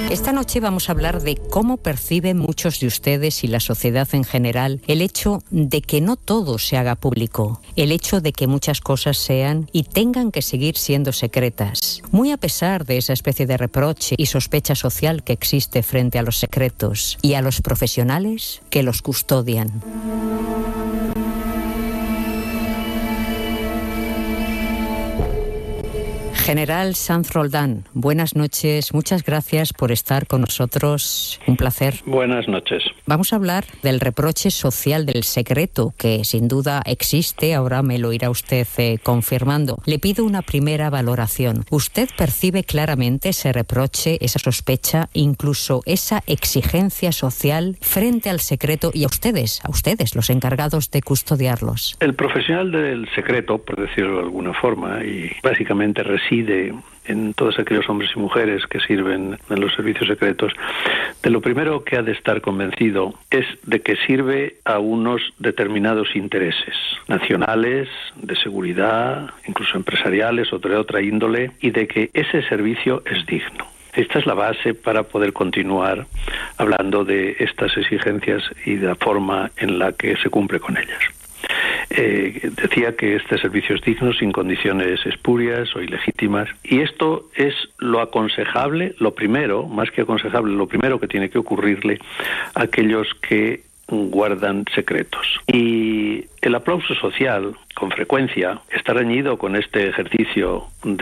Esta noche vamos a hablar de cómo perciben muchos de ustedes y la sociedad en general el hecho de que no todo se haga público, el hecho de que muchas cosas sean y tengan que seguir siendo secretas, muy a pesar de esa especie de reproche y sospecha social que existe frente a los secretos y a los profesionales que los custodian. General Sanz Roldán, buenas noches, muchas gracias por estar con nosotros, un placer. Buenas noches. Vamos a hablar del reproche social del secreto, que sin duda existe, ahora me lo irá usted confirmando. Le pido una primera valoración. ¿Usted percibe claramente ese reproche, esa sospecha, incluso esa exigencia social frente al secreto y a ustedes, los encargados de custodiarlos? El profesional del secreto, por decirlo de alguna forma, y básicamente reside en todos aquellos hombres y mujeres que sirven en los servicios secretos, de lo primero que ha de estar convencido es de que sirve a unos determinados intereses nacionales, de seguridad, incluso empresariales o de otra índole, y de que ese servicio es digno. Esta es la base para poder continuar hablando de estas exigencias y de la forma en la que se cumple con ellas. Decía que este servicio es digno, sin condiciones espurias o ilegítimas, y esto es lo aconsejable, lo primero, más que aconsejable, lo primero que tiene que ocurrirle a aquellos que guardan secretos. Y el aplauso social, con frecuencia, está reñido con este ejercicio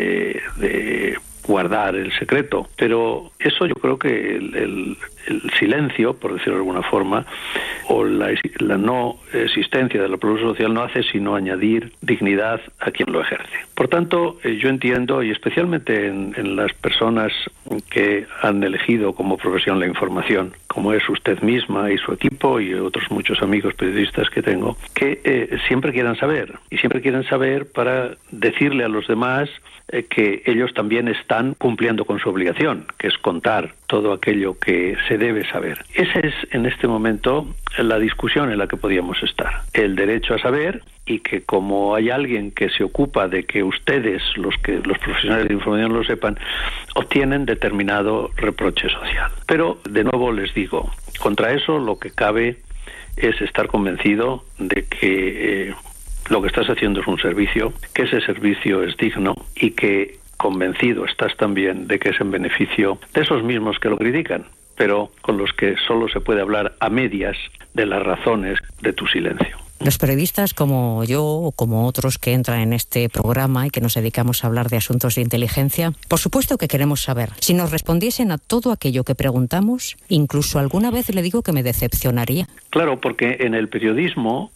de guardar el secreto, pero eso yo creo que el silencio, por decirlo de alguna forma, o la no existencia del aplauso social no hace sino añadir dignidad a quien lo ejerce. Por tanto, yo entiendo, y especialmente en las personas que han elegido como profesión la información, como es usted misma y su equipo y otros muchos amigos periodistas que tengo, que siempre quieran saber, y siempre quieren saber para decirle a los demás que ellos también están cumpliendo con su obligación, que es contar todo aquello que se debe saber. Esa es en este momento la discusión en la que podíamos estar. El derecho a saber, y que como hay alguien que se ocupa de que ustedes, los profesionales de información lo sepan, obtienen determinado reproche social. Pero, de nuevo les digo, contra eso lo que cabe es estar convencido de que lo que estás haciendo es un servicio, que ese servicio es digno y que convencido estás también de que es en beneficio de esos mismos que lo critican, pero con los que solo se puede hablar a medias de las razones de tu silencio. Los periodistas como yo o como otros que entran en este programa y que nos dedicamos a hablar de asuntos de inteligencia, por supuesto que queremos saber. Si nos respondiesen a todo aquello que preguntamos, incluso alguna vez le digo que me decepcionaría. Claro, porque en el periodismo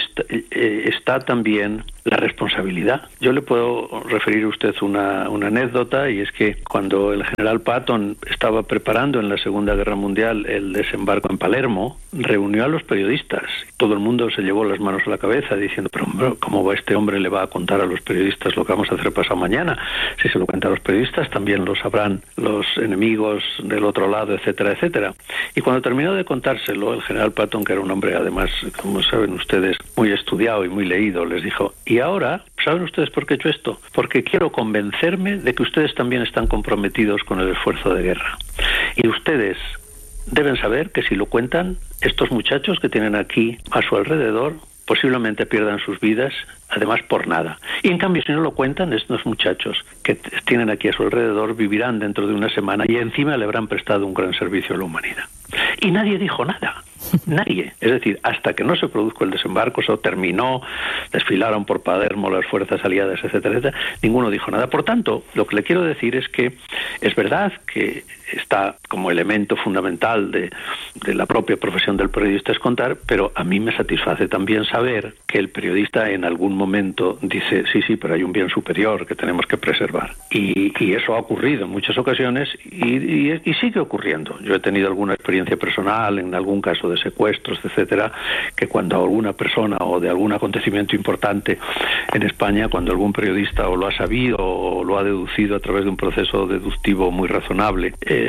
está también la responsabilidad. Yo le puedo referir a usted una anécdota, y es que cuando el general Patton estaba preparando en la Segunda Guerra Mundial el desembarco en Palermo, reunió a los periodistas. Todo el mundo se llevó las manos a la cabeza diciendo, pero hombre, ¿cómo va este hombre le va a contar a los periodistas lo que vamos a hacer pasado mañana? Si se lo cuenta a los periodistas, también lo sabrán los enemigos del otro lado, etcétera, etcétera. Y cuando terminó de contárselo, el general Patton, que era un hombre además, como saben ustedes, muy estudiado y muy leído, les dijo, y ahora, ¿saben ustedes por qué he hecho esto? Porque quiero convencerme de que ustedes también están comprometidos con el esfuerzo de guerra. Y ustedes deben saber que si lo cuentan, estos muchachos que tienen aquí a su alrededor posiblemente pierdan sus vidas, además por nada. Y en cambio, si no lo cuentan, estos muchachos que tienen aquí a su alrededor vivirán dentro de una semana y encima le habrán prestado un gran servicio a la humanidad. Y nadie dijo nada. Nadie. Es decir, hasta que no se produjo el desembarco, eso terminó, desfilaron por Palermo las fuerzas aliadas, etcétera, etcétera, ninguno dijo nada. Por tanto, lo que le quiero decir es que es verdad que está como elemento fundamental de la propia profesión del periodista es contar, pero a mí me satisface también saber que el periodista en algún momento dice, sí, pero hay un bien superior que tenemos que preservar. Y eso ha ocurrido en muchas ocasiones y sigue ocurriendo. Yo he tenido alguna experiencia personal, en algún caso de secuestros, etcétera, que cuando alguna persona o de algún acontecimiento importante en España, cuando algún periodista o lo ha sabido o lo ha deducido a través de un proceso deductivo muy razonable,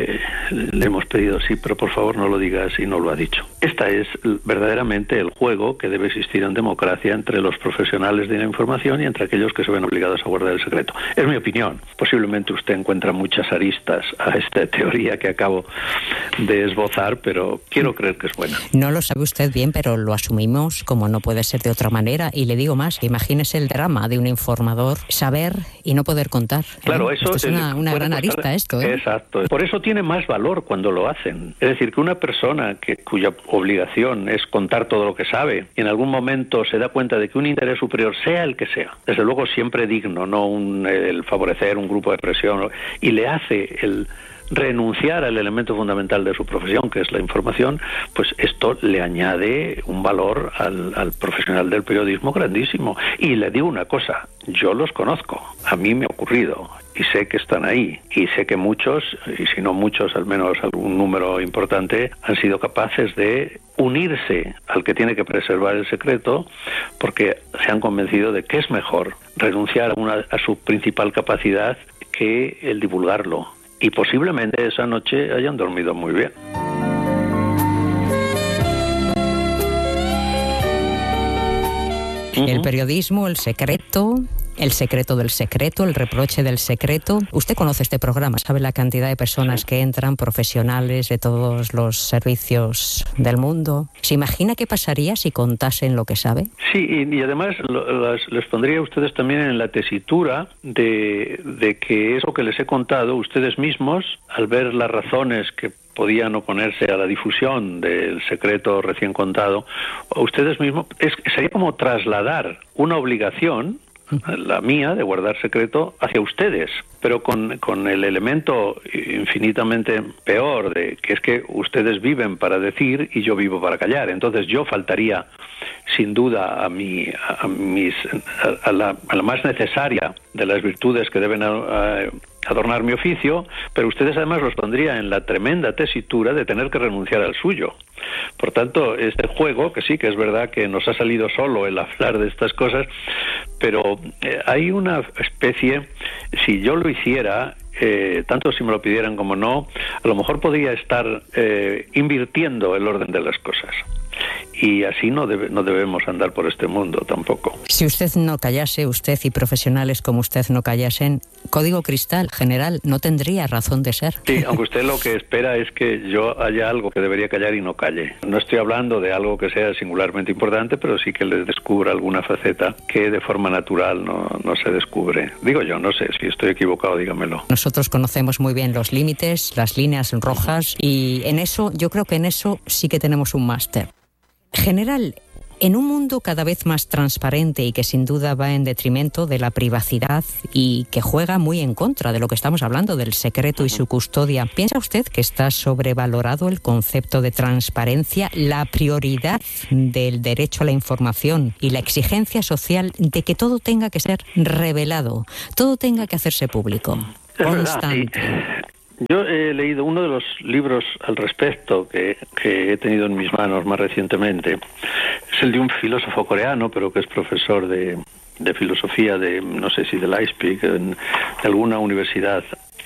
le hemos pedido sí, pero por favor no lo digas, y no lo ha dicho. Esta es verdaderamente el juego que debe existir en democracia entre los profesionales de la información y entre aquellos que se ven obligados a guardar el secreto. Es mi opinión. Posiblemente usted encuentra muchas aristas a esta teoría que acabo de esbozar, pero quiero creer que es buena. No lo sabe usted bien, pero lo asumimos como no puede ser de otra manera. Y le digo más, imagínese el drama de un informador, saber y no poder contar. Claro, eso es una gran arista esto. Exacto. Por eso tiene más valor cuando lo hacen. Es decir, que una persona cuya obligación es contar todo lo que sabe, y en algún momento se da cuenta de que un interés superior, sea el que sea, desde luego siempre digno, no el favorecer un grupo de presión, y le hace el renunciar al elemento fundamental de su profesión, que es la información, pues esto le añade un valor al profesional del periodismo grandísimo. Y le digo una cosa, yo los conozco, a mí me ha ocurrido, y sé que están ahí, y sé que muchos, y si no muchos, al menos algún número importante, han sido capaces de unirse al que tiene que preservar el secreto, porque se han convencido de que es mejor renunciar a su principal capacidad que el divulgarlo. Y posiblemente esa noche hayan dormido muy bien. El periodismo, el secreto del secreto, el reproche del secreto. Usted conoce este programa, sabe la cantidad de personas que entran, profesionales de todos los servicios del mundo. ¿Se imagina qué pasaría si contasen lo que sabe? Sí, y además les pondría a ustedes también en la tesitura de que eso que les he contado, ustedes mismos, al ver las razones que podían oponerse a la difusión del secreto recién contado, ustedes mismos, sería como trasladar una obligación, la mía, de guardar secreto, hacia ustedes, pero con el elemento infinitamente peor, de que es que ustedes viven para decir y yo vivo para callar. Entonces yo faltaría sin duda a la más necesaria de las virtudes que deben adornar mi oficio, pero ustedes además los pondría en la tremenda tesitura de tener que renunciar al suyo. Por tanto, este juego, que sí que es verdad que nos ha salido solo el hablar de estas cosas, pero hay una especie, si yo lo hiciera, tanto si me lo pidieran como no, a lo mejor podría estar invirtiendo el orden de las cosas. Y así no debemos andar por este mundo tampoco. Si usted no callase, usted y profesionales como usted no callasen, Código Cristal, general, no tendría razón de ser. Sí, aunque usted lo que espera es que yo haya algo que debería callar y no calle. No estoy hablando de algo que sea singularmente importante, pero sí que le descubra alguna faceta que de forma natural no se descubre. Digo yo, no sé, si estoy equivocado, dígamelo. Nosotros conocemos muy bien los límites, las líneas rojas, y en eso, yo creo que en eso sí que tenemos un máster. General, en un mundo cada vez más transparente y que sin duda va en detrimento de la privacidad y que juega muy en contra de lo que estamos hablando, del secreto y su custodia, ¿piensa usted que está sobrevalorado el concepto de transparencia, la prioridad del derecho a la información y la exigencia social de que todo tenga que ser revelado, todo tenga que hacerse público, constante? Yo he leído uno de los libros al respecto que he tenido en mis manos más recientemente. Es el de un filósofo coreano, pero que es profesor de filosofía no sé si de Leipzig, de alguna universidad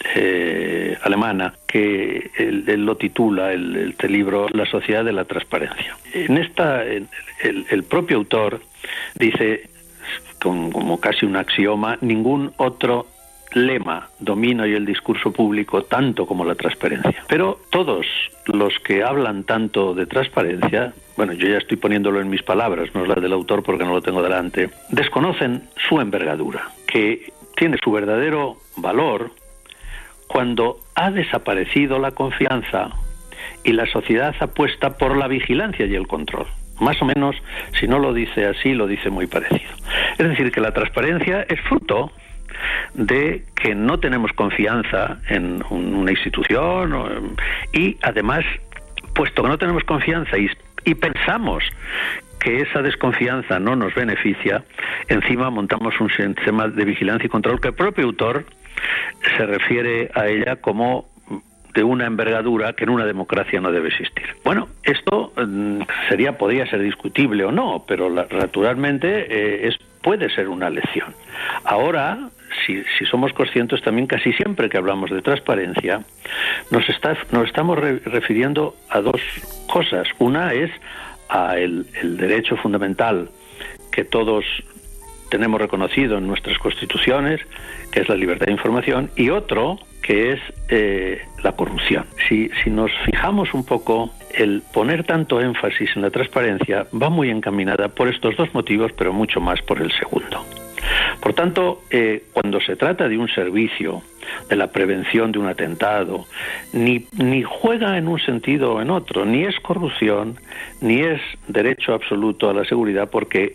alemana, que él lo titula, este libro, La sociedad de la transparencia. En esta, el propio autor dice, como casi un axioma, ningún otro lema domina hoy el discurso público tanto como la transparencia. Pero todos los que hablan tanto de transparencia, bueno, yo ya estoy poniéndolo en mis palabras, no es la del autor porque no lo tengo delante, desconocen su envergadura, que tiene su verdadero valor cuando ha desaparecido la confianza y la sociedad apuesta por la vigilancia y el control. Más o menos, si no lo dice así, lo dice muy parecido. Es decir, que la transparencia es fruto de que no tenemos confianza en una institución y además, puesto que no tenemos confianza y pensamos que esa desconfianza no nos beneficia, encima montamos un sistema de vigilancia y control que el propio autor se refiere a ella como de una envergadura que en una democracia no debe existir. Bueno, esto podría ser discutible o no, pero naturalmente puede ser una lección. Ahora si somos conscientes también, casi siempre que hablamos de transparencia, nos estamos refiriendo a dos cosas. Una es a el derecho fundamental que todos tenemos reconocido en nuestras constituciones, que es la libertad de información, y otro que es la corrupción. Si nos fijamos un poco, el poner tanto énfasis en la transparencia va muy encaminada por estos dos motivos, pero mucho más por el segundo. Por tanto, cuando se trata de un servicio, de la prevención de un atentado, ni juega en un sentido o en otro, ni es corrupción, ni es derecho absoluto a la seguridad, porque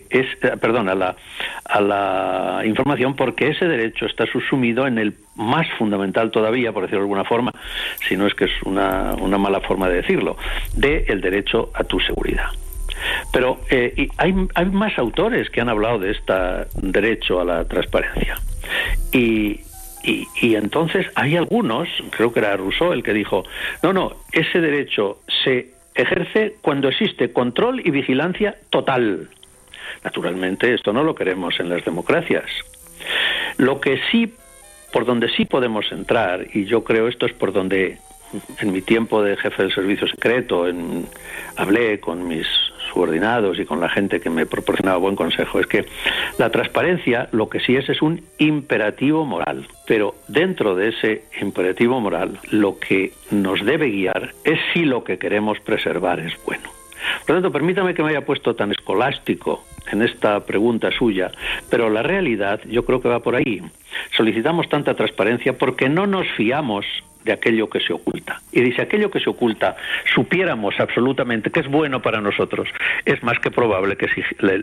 a la información, porque ese derecho está subsumido en el más fundamental todavía, por decirlo de alguna forma, si no es que es una mala forma de decirlo, del derecho a tu seguridad. Pero hay más autores que han hablado de este derecho a la transparencia. Y entonces hay algunos, creo que era Rousseau el que dijo, no, ese derecho se ejerce cuando existe control y vigilancia total. Naturalmente, esto no lo queremos en las democracias. Lo que sí, por donde sí podemos entrar, y yo creo esto es por donde en mi tiempo de jefe del servicio secreto hablé con mis subordinados y con la gente que me proporcionaba buen consejo, es que la transparencia lo que sí es un imperativo moral, pero dentro de ese imperativo moral lo que nos debe guiar es si lo que queremos preservar es bueno. Por lo tanto, permítame que me haya puesto tan escolástico en esta pregunta suya, pero la realidad yo creo que va por ahí. Solicitamos tanta transparencia porque no nos fiamos de aquello que se oculta. Y si aquello que se oculta supiéramos absolutamente que es bueno para nosotros, es más que probable que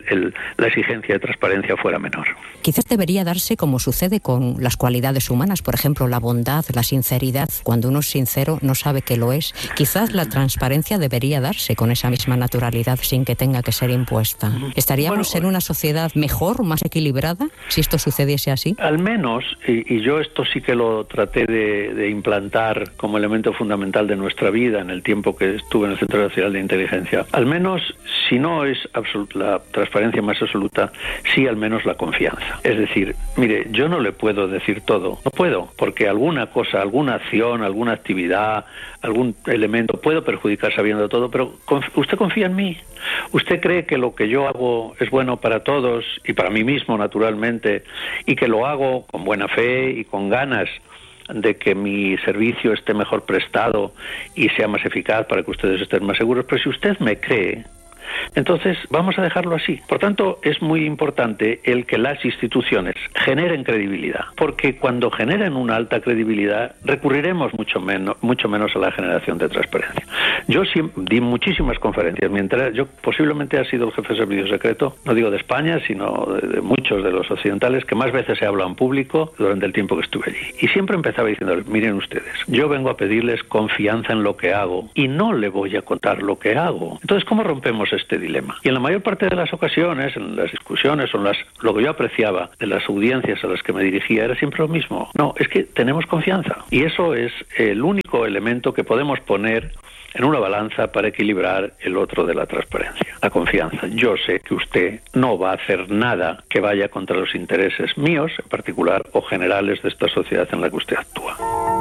la exigencia de transparencia fuera menor. Quizás debería darse como sucede con las cualidades humanas, por ejemplo, la bondad, la sinceridad. Cuando uno es sincero no sabe que lo es. Quizás la transparencia debería darse con esa misma naturalidad sin que tenga que ser impuesta. ¿Estaríamos en una sociedad mejor, más equilibrada, si esto sucediese así? Al menos, y yo esto sí que lo traté de implantar como elemento fundamental de nuestra vida en el tiempo que estuve en el Centro Nacional de Inteligencia, al menos, si no es la transparencia más absoluta, sí al menos la confianza. Es decir, mire, yo no le puedo decir todo, no puedo, porque alguna cosa, alguna acción, alguna actividad, algún elemento puedo perjudicar sabiendo todo, pero usted confía en mí. ¿Usted cree que lo que yo hago es bueno para todos y para mí mismo, naturalmente, y que lo hago con buena fe y con ganas de que mi servicio esté mejor prestado y sea más eficaz para que ustedes estén más seguros? Pero si usted me cree, entonces vamos a dejarlo así. Por tanto, es muy importante el que las instituciones generen credibilidad, porque cuando generen una alta credibilidad recurriremos mucho menos a la generación de transparencia. Yo di muchísimas conferencias mientras yo posiblemente he sido el jefe de servicio secreto, no digo de España, sino de muchos de los occidentales, que más veces he hablado en público durante el tiempo que estuve allí. Y siempre empezaba diciendo, miren ustedes, yo vengo a pedirles confianza en lo que hago y no le voy a contar lo que hago. Entonces, ¿cómo rompemos este dilema? Y en la mayor parte de las ocasiones, en las discusiones o lo que yo apreciaba de las audiencias a las que me dirigía era siempre lo mismo. No, es que tenemos confianza. Y eso es el único elemento que podemos poner en una balanza para equilibrar el otro de la transparencia. La confianza. Yo sé que usted no va a hacer nada que vaya contra los intereses míos, en particular, o generales de esta sociedad en la que usted actúa.